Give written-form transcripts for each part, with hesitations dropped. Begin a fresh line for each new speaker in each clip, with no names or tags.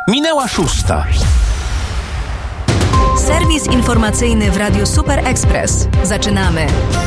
Minęła 6.
Serwis informacyjny w Radiu Super Express. Zaczynamy.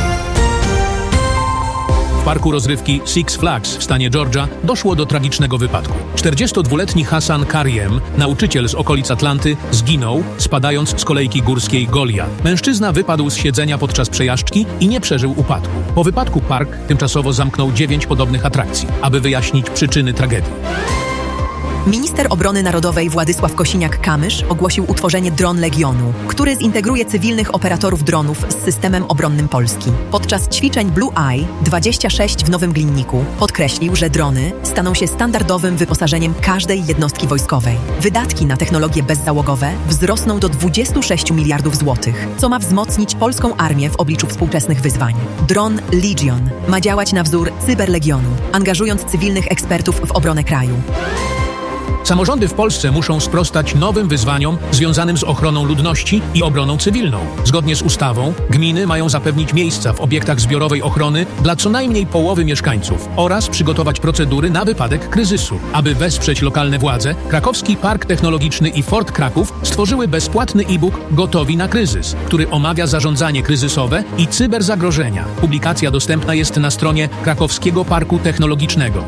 W parku rozrywki Six Flags w stanie Georgia doszło do tragicznego wypadku. 42-letni Hassan Kariem, nauczyciel z okolic Atlanty, zginął, spadając z kolejki górskiej Golia. Mężczyzna wypadł z siedzenia podczas przejażdżki i nie przeżył upadku. Po wypadku park tymczasowo zamknął 9 podobnych atrakcji, aby wyjaśnić przyczyny tragedii.
Minister Obrony Narodowej Władysław Kosiniak-Kamysz ogłosił utworzenie Dron Legionu, który zintegruje cywilnych operatorów dronów z systemem obronnym Polski. Podczas ćwiczeń Blue Eye 26 w Nowym Glinniku podkreślił, że drony staną się standardowym wyposażeniem każdej jednostki wojskowej. Wydatki na technologie bezzałogowe wzrosną do 26 miliardów złotych, co ma wzmocnić polską armię w obliczu współczesnych wyzwań. Dron Legion ma działać na wzór Cyberlegionu, angażując cywilnych ekspertów w obronę kraju.
Samorządy w Polsce muszą sprostać nowym wyzwaniom związanym z ochroną ludności i obroną cywilną. Zgodnie z ustawą gminy mają zapewnić miejsca w obiektach zbiorowej ochrony dla co najmniej połowy mieszkańców oraz przygotować procedury na wypadek kryzysu. Aby wesprzeć lokalne władze, Krakowski Park Technologiczny i Fort Kraków stworzyły bezpłatny e-book Gotowi na kryzys, który omawia zarządzanie kryzysowe i cyberzagrożenia. Publikacja dostępna jest na stronie Krakowskiego Parku Technologicznego.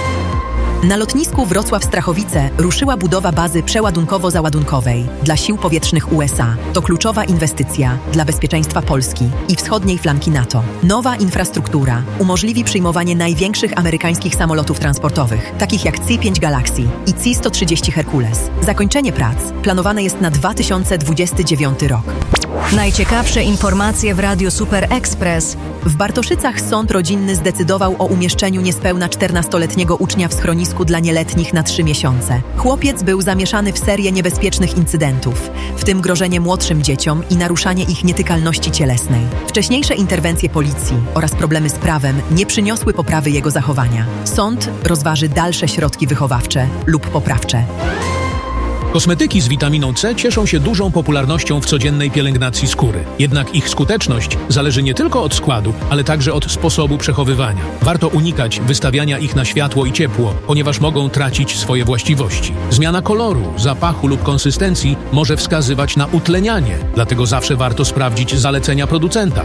Na lotnisku Wrocław-Strachowice ruszyła budowa bazy przeładunkowo-załadunkowej dla sił powietrznych USA. To kluczowa inwestycja dla bezpieczeństwa Polski i wschodniej flanki NATO. Nowa infrastruktura umożliwi przyjmowanie największych amerykańskich samolotów transportowych, takich jak C-5 Galaxy i C-130 Hercules. Zakończenie prac planowane jest na 2029 rok.
Najciekawsze informacje w Radiu Super Express.
W Bartoszycach sąd rodzinny zdecydował o umieszczeniu niespełna 14-letniego ucznia w schronisku dla nieletnich na 3 miesiące. Chłopiec był zamieszany w serię niebezpiecznych incydentów, w tym grożenie młodszym dzieciom i naruszanie ich nietykalności cielesnej. Wcześniejsze interwencje policji oraz problemy z prawem nie przyniosły poprawy jego zachowania. Sąd rozważy dalsze środki wychowawcze lub poprawcze.
Kosmetyki z witaminą C cieszą się dużą popularnością w codziennej pielęgnacji skóry. Jednak ich skuteczność zależy nie tylko od składu, ale także od sposobu przechowywania. Warto unikać wystawiania ich na światło i ciepło, ponieważ mogą tracić swoje właściwości. Zmiana koloru, zapachu lub konsystencji może wskazywać na utlenianie, dlatego zawsze warto sprawdzić zalecenia producenta.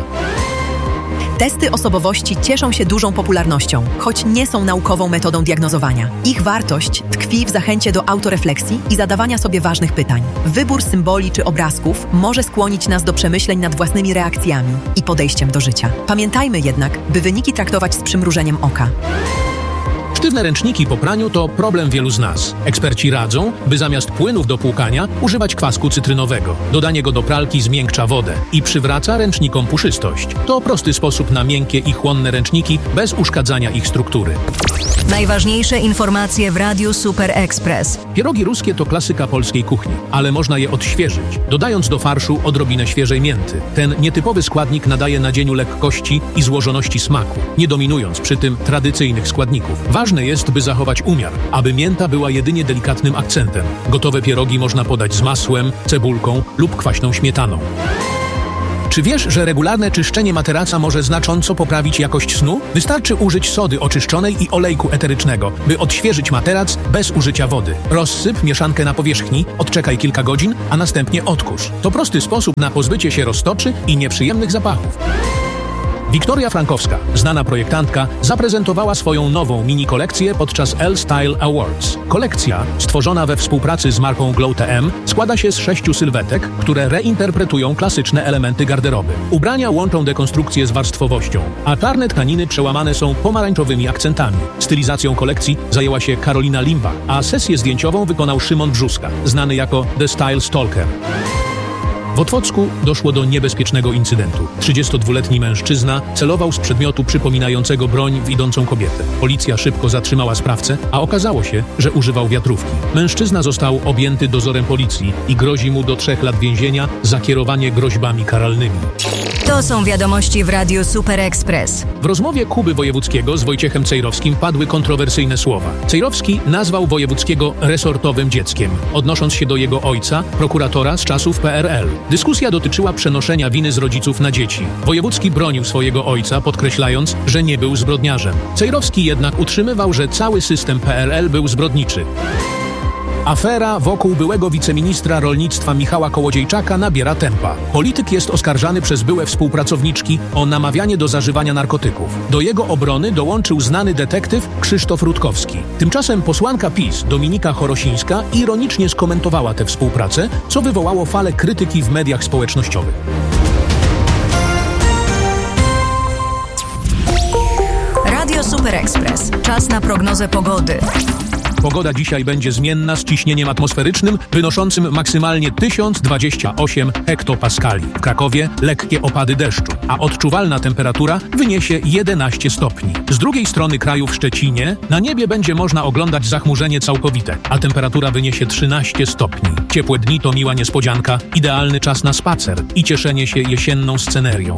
Testy osobowości cieszą się dużą popularnością, choć nie są naukową metodą diagnozowania. Ich wartość tkwi w zachęcie do autorefleksji i zadawania sobie ważnych pytań. Wybór symboli czy obrazków może skłonić nas do przemyśleń nad własnymi reakcjami i podejściem do życia. Pamiętajmy jednak, by wyniki traktować z przymrużeniem oka.
Sztywne ręczniki po praniu to problem wielu z nas. Eksperci radzą, by zamiast płynów do płukania używać kwasku cytrynowego. Dodanie go do pralki zmiękcza wodę i przywraca ręcznikom puszystość. To prosty sposób na miękkie i chłonne ręczniki bez uszkadzania ich struktury.
Najważniejsze informacje w Radiu Super Express.
Pierogi ruskie to klasyka polskiej kuchni, ale można je odświeżyć, dodając do farszu odrobinę świeżej mięty. Ten nietypowy składnik nadaje nadzieniu lekkości i złożoności smaku, nie dominując przy tym tradycyjnych składników. Ważne jest, by zachować umiar, aby mięta była jedynie delikatnym akcentem. Gotowe pierogi można podać z masłem, cebulką lub kwaśną śmietaną. Czy wiesz, że regularne czyszczenie materaca może znacząco poprawić jakość snu? Wystarczy użyć sody oczyszczonej i olejku eterycznego, by odświeżyć materac bez użycia wody. Rozsyp mieszankę na powierzchni, odczekaj kilka godzin, a następnie odkurz. To prosty sposób na pozbycie się roztoczy i nieprzyjemnych zapachów. Wiktoria Frankowska, znana projektantka, zaprezentowała swoją nową mini-kolekcję podczas L-Style Awards. Kolekcja, stworzona we współpracy z marką Glow TM, składa się z 6 sylwetek, które reinterpretują klasyczne elementy garderoby. Ubrania łączą dekonstrukcję z warstwowością, a czarne tkaniny przełamane są pomarańczowymi akcentami. Stylizacją kolekcji zajęła się Karolina Limba, a sesję zdjęciową wykonał Szymon Brzuska, znany jako The Style Stalker. W Otwocku doszło do niebezpiecznego incydentu. 32-letni mężczyzna celował z przedmiotu przypominającego broń w idącą kobietę. Policja szybko zatrzymała sprawcę, a okazało się, że używał wiatrówki. Mężczyzna został objęty dozorem policji i grozi mu do 3 lat więzienia za kierowanie groźbami karalnymi.
To są wiadomości w Radiu Super Express.
W rozmowie Kuby Wojewódzkiego z Wojciechem Cejrowskim padły kontrowersyjne słowa. Cejrowski nazwał Wojewódzkiego resortowym dzieckiem, odnosząc się do jego ojca, prokuratora z czasów PRL. Dyskusja dotyczyła przenoszenia winy z rodziców na dzieci. Wojewódzki bronił swojego ojca, podkreślając, że nie był zbrodniarzem. Cejrowski jednak utrzymywał, że cały system PRL był zbrodniczy. Afera wokół byłego wiceministra rolnictwa Michała Kołodziejczaka nabiera tempa. Polityk jest oskarżany przez byłe współpracowniczki o namawianie do zażywania narkotyków. Do jego obrony dołączył znany detektyw Krzysztof Rutkowski. Tymczasem posłanka PiS Dominika Chorosińska ironicznie skomentowała tę współpracę, co wywołało falę krytyki w mediach społecznościowych.
Radio Super Express. Czas na prognozę pogody.
Pogoda dzisiaj będzie zmienna z ciśnieniem atmosferycznym wynoszącym maksymalnie 1028 hektopaskali. W Krakowie lekkie opady deszczu, a odczuwalna temperatura wyniesie 11 stopni. Z drugiej strony kraju w Szczecinie na niebie będzie można oglądać zachmurzenie całkowite, a temperatura wyniesie 13 stopni. Ciepłe dni to miła niespodzianka, idealny czas na spacer i cieszenie się jesienną scenerią.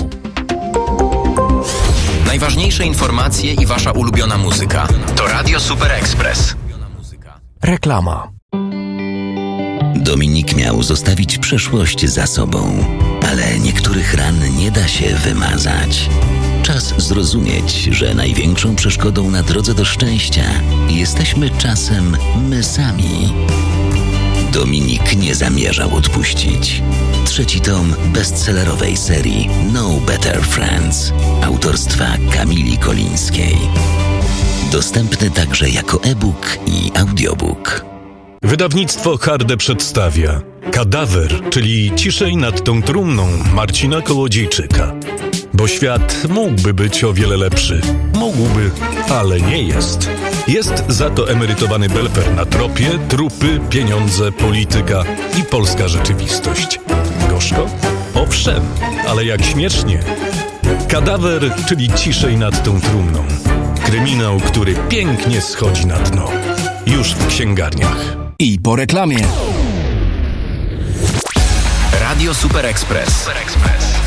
Najważniejsze informacje i wasza ulubiona muzyka to Radio Super Express.
Reklama.
Dominik miał zostawić przeszłość za sobą, ale niektórych ran nie da się wymazać. Czas zrozumieć, że największą przeszkodą na drodze do szczęścia jesteśmy czasem my sami. Dominik nie zamierzał odpuścić. 3. tom bestsellerowej serii No Better Friends autorstwa Kamili Kolińskiej. Dostępny także jako e-book i audiobook.
Wydawnictwo Harde przedstawia Kadawer, czyli Ciszej nad tą trumną Marcina Kołodziejczyka. Bo świat mógłby być o wiele lepszy. Mógłby, ale nie jest. Jest za to emerytowany belper na tropie, trupy, pieniądze, polityka i polska rzeczywistość. Gorzko? Owszem, ale jak śmiesznie. Kadawer, czyli Ciszej nad tą trumną. Kryminał, który pięknie schodzi na dno. Już w księgarniach.
I po reklamie.
Radio Super Express.